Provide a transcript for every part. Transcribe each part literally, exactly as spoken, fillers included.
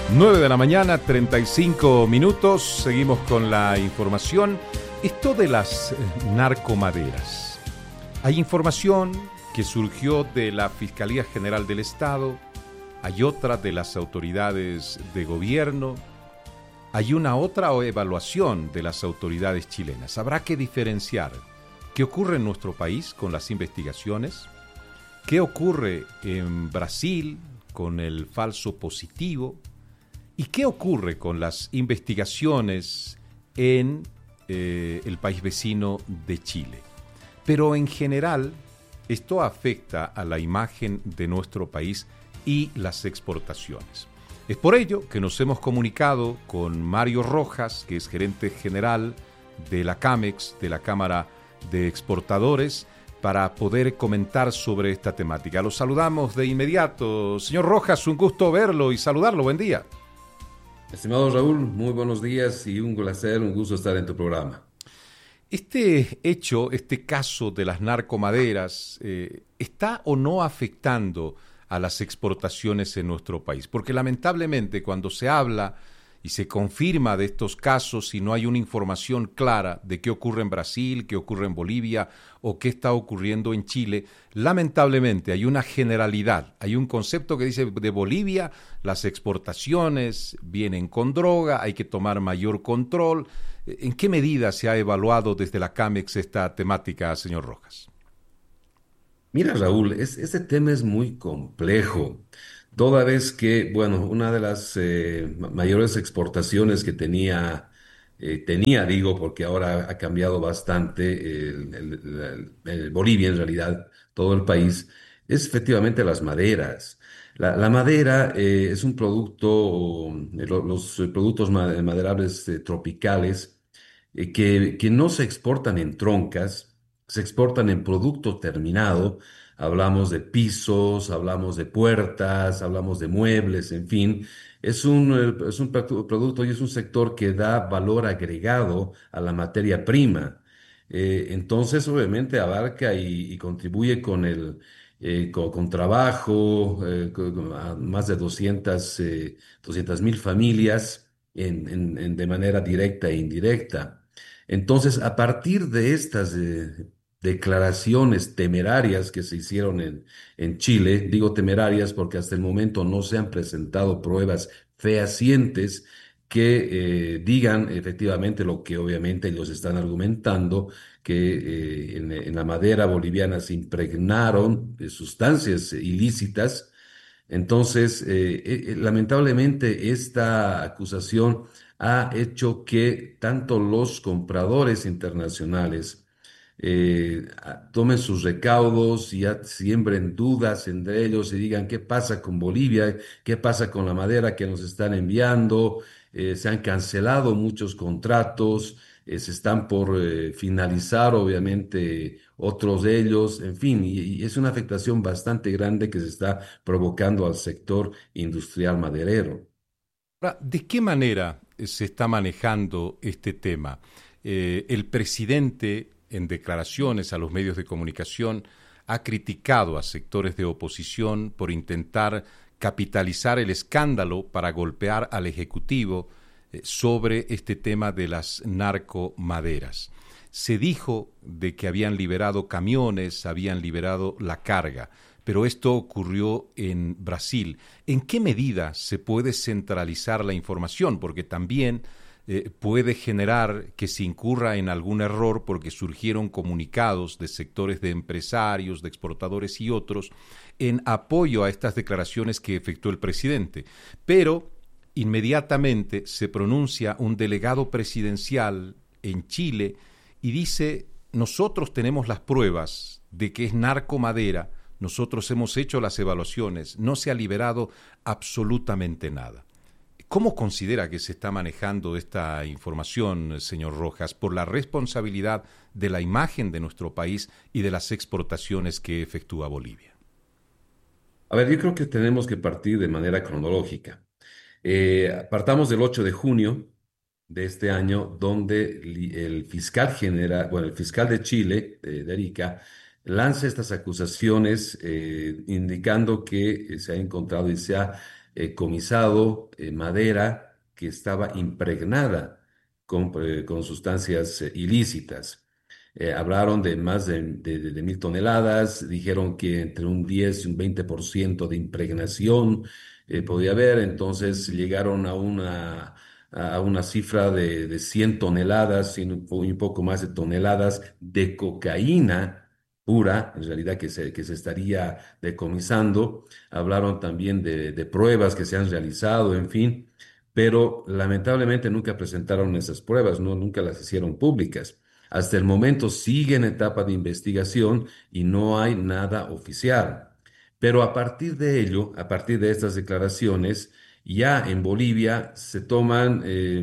nueve de la mañana, treinta y cinco minutos. Seguimos con la información. Esto de las narcomaderas. Hay información que surgió de la Fiscalía General del Estado, hay otra de las autoridades de gobierno, hay una otra evaluación de las autoridades chilenas. Habrá que diferenciar qué ocurre en nuestro país con las investigaciones, qué ocurre en Brasil con el falso positivo y qué ocurre con las investigaciones en eh, el país vecino de Chile. Pero en general, esto afecta a la imagen de nuestro país y las exportaciones. Es por ello que nos hemos comunicado con Mario Rojas, que es gerente general de la CAMEX, de la Cámara de Exportadores, para poder comentar sobre esta temática. Lo saludamos de inmediato. Señor Rojas, un gusto verlo y saludarlo. Buen día. Estimado Raúl, muy buenos días y un placer, un gusto estar en tu programa. Este hecho, este caso de las narcomaderas, eh, ¿está o no afectando a las exportaciones en nuestro país? Porque lamentablemente cuando se habla y se confirma de estos casos y no hay una información clara de qué ocurre en Brasil, qué ocurre en Bolivia o qué está ocurriendo en Chile, lamentablemente hay una generalidad, hay un concepto que dice de Bolivia las exportaciones vienen con droga, hay que tomar mayor control. ¿En qué medida se ha evaluado desde la CAMEX esta temática, señor Rojas? Mira, Raúl, es, este tema es muy complejo, toda vez que, bueno, una de las eh, ma- mayores exportaciones que tenía, eh, tenía, digo, porque ahora ha cambiado bastante el, el- el- el Bolivia, en realidad, todo el país, es efectivamente las maderas. La, la madera eh, es un producto, eh, lo- los productos ma- maderables eh, tropicales eh, que, que no se exportan en troncas, se exportan en producto terminado. Hablamos de pisos, hablamos de puertas, hablamos de muebles, en fin. Es un, eh, es un produ- producto y es un sector que da valor agregado a la materia prima. Eh, entonces, obviamente, abarca y, y contribuye con el, eh, co- con, trabajo, eh, con- a más de doscientas eh, doscientas mil familias en, en- en- de manera directa e indirecta. Entonces, a partir de estas eh, declaraciones temerarias que se hicieron en, en Chile, digo temerarias porque hasta el momento no se han presentado pruebas fehacientes que eh, digan efectivamente lo que obviamente ellos están argumentando, que eh, en, en la madera boliviana se impregnaron de sustancias ilícitas. Entonces, eh, eh, eh, lamentablemente, esta acusación ha hecho que tanto los compradores internacionales eh, a- tomen sus recaudos y ya siembren dudas entre ellos y digan qué pasa con Bolivia, qué pasa con la madera que nos están enviando. Eh, se han cancelado muchos contratos, eh, se están por eh, finalizar, obviamente, otros de ellos, en fin, y, y es una afectación bastante grande que se está provocando al sector industrial maderero. Ahora, ¿de qué manera eh, se está manejando este tema? Eh, el presidente, en declaraciones a los medios de comunicación, ha criticado a sectores de oposición por intentar capitalizar el escándalo para golpear al Ejecutivo eh, sobre este tema de las narcomaderas. Se dijo de que habían liberado camiones, habían liberado la carga, pero esto ocurrió en Brasil. ¿En qué medida se puede centralizar la información? Porque también eh, puede generar que se incurra en algún error porque surgieron comunicados de sectores de empresarios, de exportadores y otros en apoyo a estas declaraciones que efectuó el presidente. Pero inmediatamente se pronuncia un delegado presidencial en Chile y dice: nosotros tenemos las pruebas de que es narcomadera, nosotros hemos hecho las evaluaciones, no se ha liberado absolutamente nada. ¿Cómo considera que se está manejando esta información, señor Rojas, por la responsabilidad de la imagen de nuestro país y de las exportaciones que efectúa Bolivia? A ver, yo creo que tenemos que partir de manera cronológica. Eh, partamos del ocho de junio de este año, donde li- el fiscal general, bueno, el fiscal de Chile, eh, de Arica, lanza estas acusaciones eh, indicando que eh, se ha encontrado y se ha eh, comisado eh, madera que estaba impregnada con, eh, con sustancias eh, ilícitas. Eh, hablaron de más de, de, de- de mil toneladas, dijeron que entre un diez y un veinte por ciento de impregnación eh, podía haber, entonces llegaron a una, a una cifra de, de cien toneladas y un, po- un poco más de toneladas de cocaína pura, en realidad que se, que se estaría decomisando. Hablaron también de, de pruebas que se han realizado, en fin, pero lamentablemente nunca presentaron esas pruebas, no, nunca las hicieron públicas. Hasta el momento sigue en etapa de investigación y no hay nada oficial. Pero a partir de ello, a partir de estas declaraciones, ya en Bolivia se toman eh,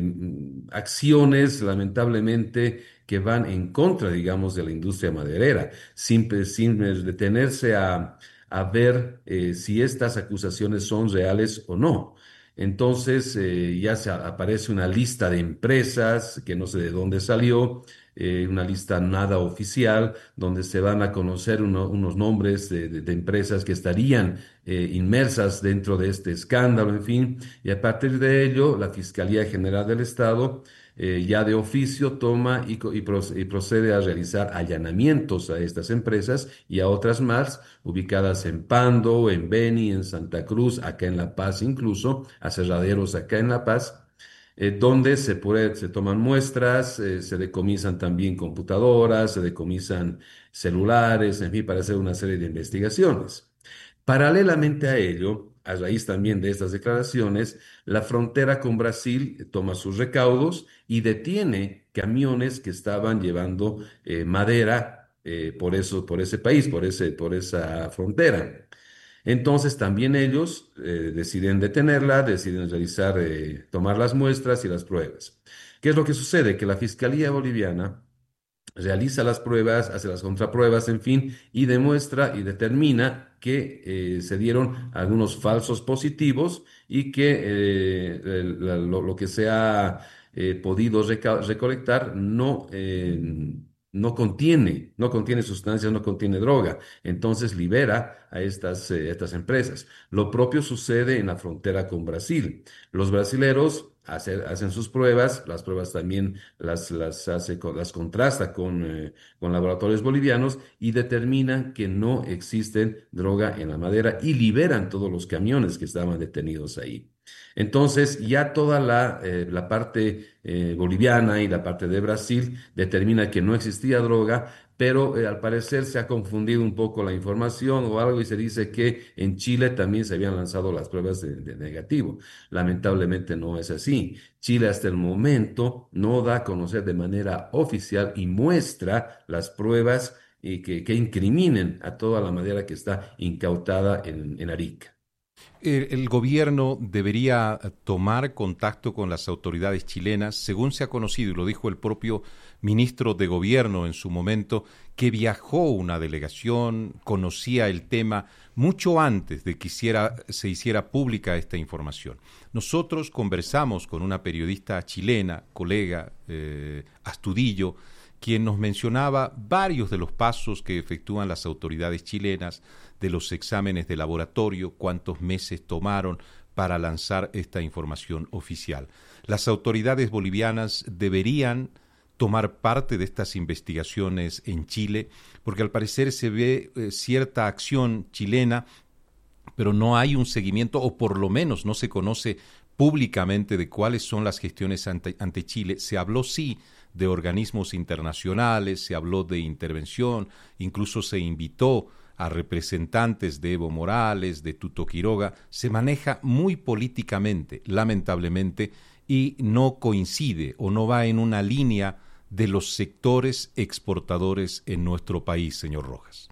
acciones, lamentablemente, que van en contra, digamos, de la industria maderera, sin, pe- sin eh, detenerse a, a ver eh, si estas acusaciones son reales o no. Entonces, eh, ya se a- aparece una lista de empresas que no sé de dónde salió, eh, una lista nada oficial, donde se van a conocer uno- unos nombres de, de- de empresas que estarían eh, inmersas dentro de este escándalo, en fin, y a partir de ello, la Fiscalía General del Estado eh, ya de oficio toma y, co- y proce- y procede a realizar allanamientos a estas empresas y a otras más ubicadas en Pando, en Beni, en Santa Cruz, acá en La Paz incluso, aserraderos acá en La Paz, eh, donde se, puede- se toman muestras, eh, se decomisan también computadoras, se decomisan celulares, en fin, para hacer una serie de investigaciones. Paralelamente a ello, a raíz también de estas declaraciones, la frontera con Brasil toma sus recaudos y detiene camiones que estaban llevando eh, madera eh, por eso, por ese país, por ese, por esa frontera. Entonces también ellos eh, deciden detenerla, deciden realizar, eh, tomar las muestras y las pruebas. ¿Qué es lo que sucede? Que la Fiscalía Boliviana realiza las pruebas, hace las contrapruebas, en fin, y demuestra y determina que eh, se dieron algunos falsos positivos y que eh, el- la- lo, lo que se ha eh, podido reca- recolectar no, eh, no contiene, no contiene sustancias, no contiene droga. Entonces libera a estas, eh, estas empresas. Lo propio sucede en la frontera con Brasil. Los brasileros hace- hacen sus pruebas, las pruebas también las, las hace, con- las contrasta con, eh, con laboratorios bolivianos y determinan que no existen droga en la madera y liberan todos los camiones que estaban detenidos ahí. Entonces, ya toda la, eh, la parte eh, boliviana y la parte de Brasil determina que no existía droga, pero eh, al parecer se ha confundido un poco la información o algo y se dice que en Chile también se habían lanzado las pruebas de de negativo. Lamentablemente no es así. Chile hasta el momento no da a conocer de manera oficial y muestra las pruebas y que, que incriminen a toda la madera que está incautada en, en Arica. El, el gobierno debería tomar contacto con las autoridades chilenas, según se ha conocido, y lo dijo el propio ministro de Gobierno en su momento, que viajó una delegación, conocía el tema mucho antes de que hiciera- se hiciera pública esta información. Nosotros conversamos con una periodista chilena, colega, eh, Astudillo, quien nos mencionaba varios de los pasos que efectúan las autoridades chilenas, de los exámenes de laboratorio, cuántos meses tomaron para lanzar esta información oficial. Las autoridades bolivianas deberían tomar parte de estas investigaciones en Chile, porque al parecer se ve eh, cierta acción chilena, pero no hay un seguimiento, o por lo menos no se conoce públicamente de cuáles son las gestiones ante, ante Chile. Se habló sí de organismos internacionales, se habló de intervención, incluso se invitó a representantes de Evo Morales, de Tuto Quiroga. Se maneja muy políticamente, lamentablemente, y no coincide o no va en una línea de los sectores exportadores en nuestro país, señor Rojas.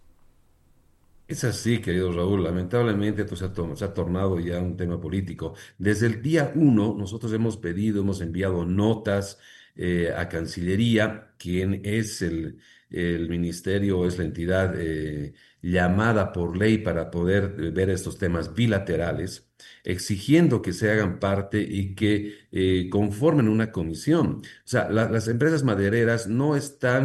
Es así, querido Raúl. Lamentablemente esto se ha, to- se ha tornado ya un tema político. Desde el día uno, nosotros hemos pedido, hemos enviado notas eh, a Cancillería, quien es el, el ministerio, es la entidad eh, llamada por ley para poder eh, ver estos temas bilaterales, exigiendo que se hagan parte y que eh, conformen una comisión. O sea, la- las empresas madereras no están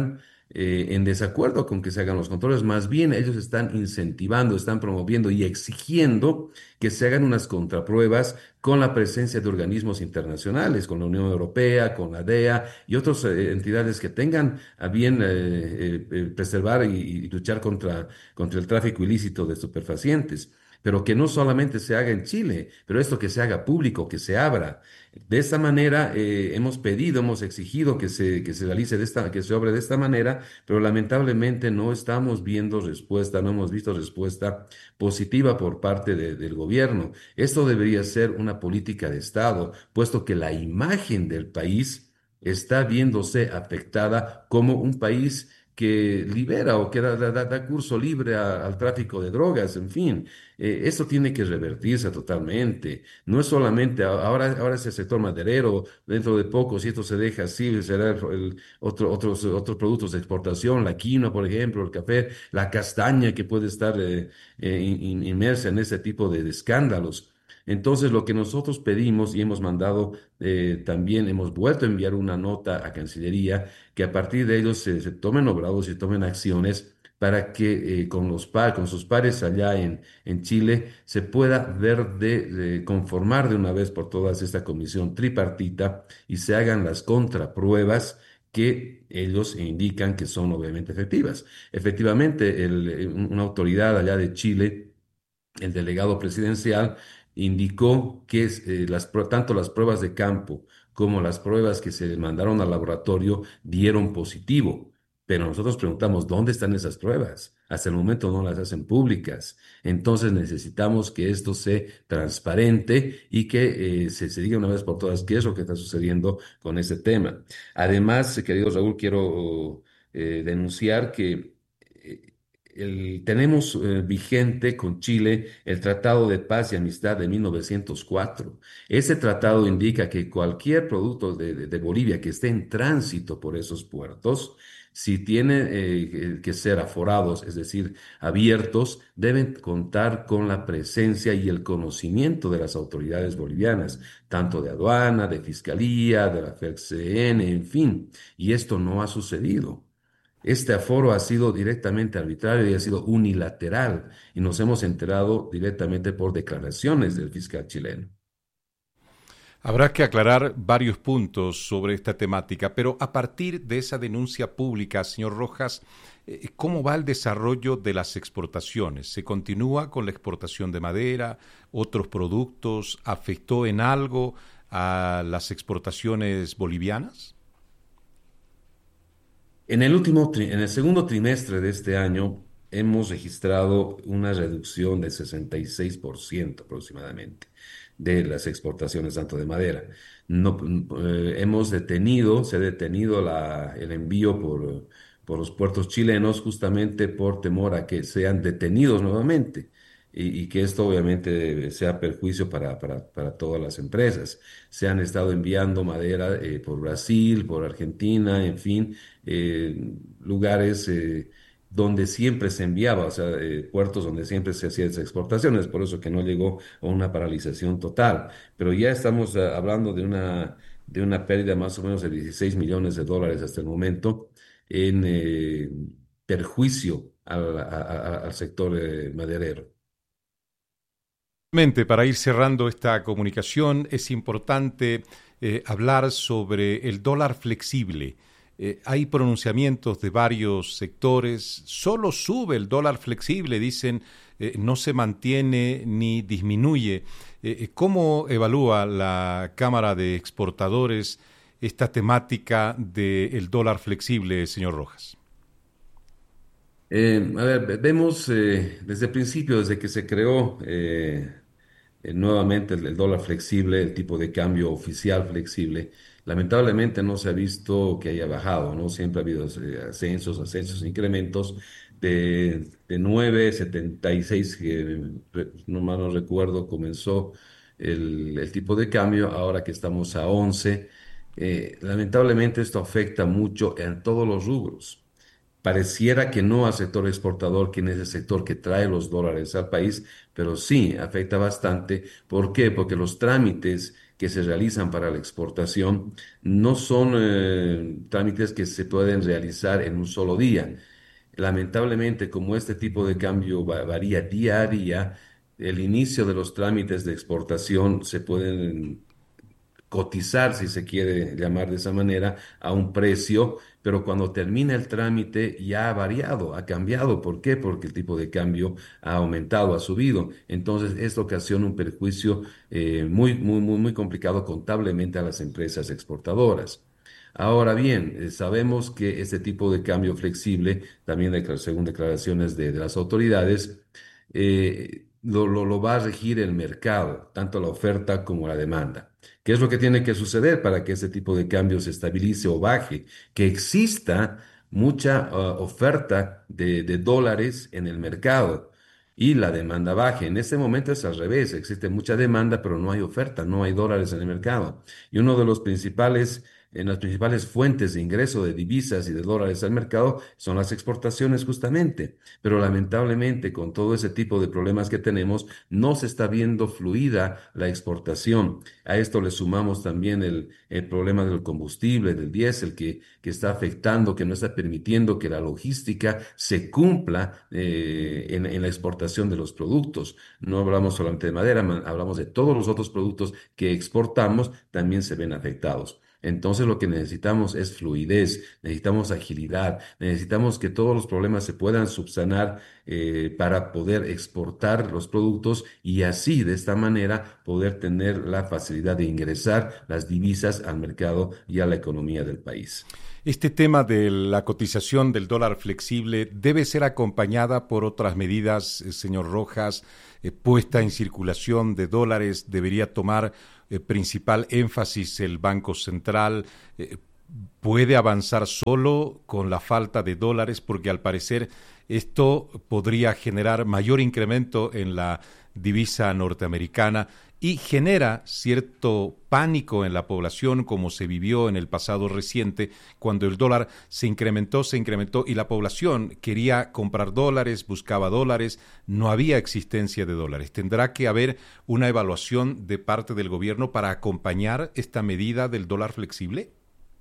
eh, en desacuerdo con que se hagan los controles, más bien ellos están incentivando, están promoviendo y exigiendo que se hagan unas contrapruebas con la presencia de organismos internacionales, con la Unión Europea, con la D E A y otras eh, entidades que tengan a bien eh, eh, eh, preservar y, y luchar contra, contra el tráfico ilícito de estupefacientes. Pero que no solamente se haga en Chile, pero esto que se haga público, que se abra. De esta manera eh, hemos pedido, hemos exigido que se, que se realice de esta, que se obre de esta manera, pero lamentablemente no estamos viendo respuesta, no hemos visto respuesta positiva por parte de- del gobierno. Esto debería ser una política de Estado, puesto que la imagen del país está viéndose afectada como un país que libera o que da, da- da- da curso libre a- al tráfico de drogas, en fin. Eh, esto tiene que revertirse totalmente. No es solamente a- ahora, ahora es el sector maderero, dentro de poco, si esto se deja así, será el, el otro, otros, otros productos de exportación, la quinoa, por ejemplo, el café, la castaña que puede estar eh, eh, in- in- inmersa en ese tipo de, de escándalos. Entonces, lo que nosotros pedimos y hemos mandado, eh, también hemos vuelto a enviar una nota a Cancillería, que a partir de ellos se, se tomen obrados y tomen acciones para que eh, con los par, con sus pares allá en, en Chile se pueda ver de, de conformar de una vez por todas esta comisión tripartita y se hagan las contrapruebas que ellos indican que son obviamente efectivas. Efectivamente, el- eh, un- una autoridad allá de Chile, el delegado presidencial, indicó que eh, las, prue- tanto las pruebas de campo como las pruebas que se mandaron al laboratorio dieron positivo. Pero nosotros preguntamos, ¿dónde están esas pruebas? Hasta el momento no las hacen públicas. Entonces necesitamos que esto sea transparente y que eh, se, se diga una vez por todas qué es lo que está sucediendo con ese tema. Además, eh, querido Raúl, quiero eh, denunciar que eh, el- tenemos eh, vigente con Chile el Tratado de Paz y Amistad de mil novecientos cuatro. Ese tratado indica que cualquier producto de, de- de Bolivia que esté en tránsito por esos puertos, si tiene eh, que ser aforados, es decir, abiertos, deben contar con la presencia y el conocimiento de las autoridades bolivianas, tanto de aduana, de fiscalía, de la F E C N, en fin. Y esto no ha sucedido. Este aforo ha sido directamente arbitrario y ha sido unilateral y nos hemos enterado directamente por declaraciones del fiscal chileno. Habrá que aclarar varios puntos sobre esta temática, pero a partir de esa denuncia pública, señor Rojas, eh, ¿cómo va el desarrollo de las exportaciones? ¿Se continúa con la exportación de madera, otros productos? ¿Afectó en algo a las exportaciones bolivianas? En el último, tri- en el segundo trimestre de este año hemos registrado una reducción del sesenta y seis por ciento aproximadamente de las exportaciones tanto de madera. No, eh, hemos detenido, se ha detenido la- el envío por, por los puertos chilenos justamente por temor a que sean detenidos nuevamente y, y que esto obviamente sea perjuicio para, para, para todas las empresas. Se han estado enviando madera eh, por Brasil, por Argentina, en fin, eh, lugares eh, donde siempre se enviaba, o sea, eh, puertos donde siempre se hacían esas exportaciones, por eso que no llegó a una paralización total. Pero ya estamos eh, hablando de una, de una pérdida más o menos de dieciséis millones de dólares hasta el momento en eh, perjuicio al, a- a- al sector eh, maderero. Mente, para ir cerrando esta comunicación, es importante eh, hablar sobre el dólar flexible. Eh, hay pronunciamientos de varios sectores, solo sube el dólar flexible, dicen, eh, no se mantiene ni disminuye. Eh, eh, ¿cómo evalúa la Cámara de Exportadores esta temática del dólar flexible, señor Rojas? Eh, a ver, ve- vemos eh, desde el principio, desde que se creó eh, eh, nuevamente el, el dólar flexible, el tipo de cambio oficial flexible, lamentablemente no se ha visto que haya bajado, ¿no? Siempre ha habido eh, ascensos, ascensos, incrementos de, de nueve setenta y seis, que re- no mal no recuerdo, comenzó el, el tipo de cambio, ahora que estamos a once. Eh, lamentablemente esto afecta mucho en todos los rubros. Pareciera que no al sector exportador, quien es el sector que trae los dólares al país, pero sí afecta bastante. ¿Por qué? Porque los trámites que se realizan para la exportación no son eh, trámites que se pueden realizar en un solo día. Lamentablemente, como este tipo de cambio va- varía día a día, el inicio de los trámites de exportación se pueden cotizar, si se quiere llamar de esa manera, a un precio, pero cuando termina el trámite ya ha variado, ha cambiado. ¿Por qué? Porque el tipo de cambio ha aumentado, ha subido. Entonces, esto ocasiona un perjuicio eh, muy, muy, muy, muy complicado contablemente a las empresas exportadoras. Ahora bien, eh, sabemos que este tipo de cambio flexible, también decla- según declaraciones de, de las autoridades, eh, lo, lo lo va a regir el mercado, tanto la oferta como la demanda. ¿Qué es lo que tiene que suceder para que ese tipo de cambio se estabilice o baje? Que exista mucha ah, oferta de, de dólares en el mercado y la demanda baje. En este momento es al revés, existe mucha demanda, pero no hay oferta, no hay dólares en el mercado. Y uno de los principales, en las principales fuentes de ingreso de divisas y de dólares al mercado son las exportaciones justamente. Pero lamentablemente con todo ese tipo de problemas que tenemos, no se está viendo fluida la exportación. A esto le sumamos también el, el problema del combustible, del diésel, que, que está afectando, que no está permitiendo que la logística se cumpla eh, en, en la exportación de los productos. No hablamos solamente de madera, ma- hablamos de todos los otros productos que exportamos, también se ven afectados. Entonces lo que necesitamos es fluidez, necesitamos agilidad, necesitamos que todos los problemas se puedan subsanar eh, para poder exportar los productos y así, de esta manera, poder tener la facilidad de ingresar las divisas al mercado y a la economía del país. Este tema de la cotización del dólar flexible debe ser acompañada por otras medidas, eh, señor Rojas, eh, puesta en circulación de dólares, debería tomar eh, principal énfasis el Banco Central, eh, puede avanzar solo con la falta de dólares porque al parecer esto podría generar mayor incremento en la divisa norteamericana y genera cierto pánico en la población como se vivió en el pasado reciente cuando el dólar se incrementó, se incrementó y la población quería comprar dólares, buscaba dólares, no había existencia de dólares. Tendrá que haber una evaluación de parte del gobierno para acompañar esta medida del dólar flexible.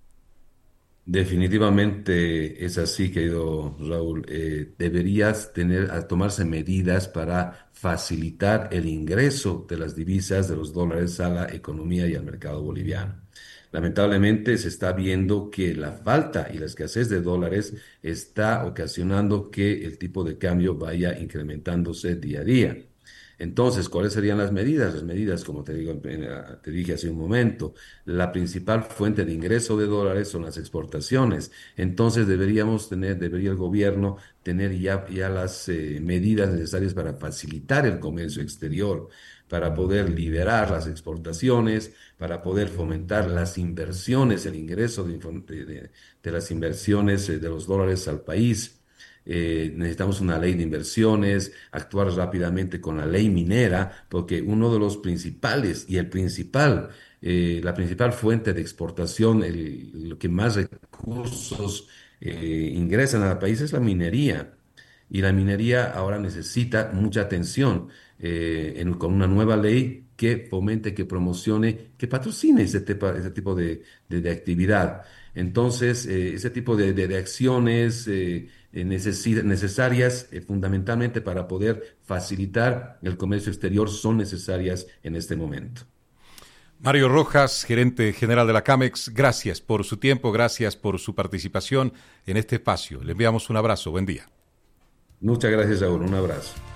Definitivamente es así, querido Raúl. Eh, deberías tener a tomarse medidas para facilitar el ingreso de las divisas, de los dólares a la economía y al mercado boliviano. Lamentablemente se está viendo que la falta y la escasez de dólares está ocasionando que el tipo de cambio vaya incrementándose día a día. Entonces, ¿cuáles serían las medidas? Las medidas, como te digo, en- ah, te dije hace un momento, la principal fuente de ingreso de dólares son las exportaciones. Entonces, deberíamos tener, debería el gobierno tener ya, ya las eh, medidas necesarias para facilitar el comercio exterior, para poder liberar las exportaciones, para poder fomentar las inversiones, el ingreso de, info- de- de- de las inversiones eh, de los dólares al país. Eh, necesitamos una ley de inversiones, actuar rápidamente con la ley minera, porque uno de los principales y el principal, eh, la principal fuente de exportación, el- lo que más recursos eh, ingresan al país es la minería. Y la minería ahora necesita mucha atención eh, en- con una nueva ley que fomente, que promocione, que patrocine ese, tepa- ese tipo de, de- de actividad. Entonces, eh, ese tipo de, de- de acciones eh, eh, necesi- necesarias eh, fundamentalmente para poder facilitar el comercio exterior son necesarias en este momento. Mario Rojas, gerente general de la Camex, gracias por su tiempo, gracias por su participación en este espacio. Le enviamos un abrazo, buen día. Muchas gracias, Raúl. Un abrazo.